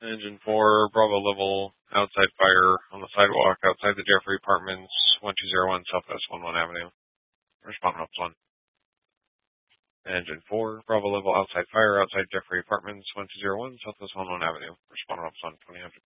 Engine 4, Bravo level, outside fire on the sidewalk outside the Jeffrey Apartments, 1201 Southwest 11 Avenue. Respond Ops 1. Engine 4, Bravo level, outside fire outside Jeffrey Apartments, 1201 Southwest 11 Avenue. Respond Ops 1, 2000.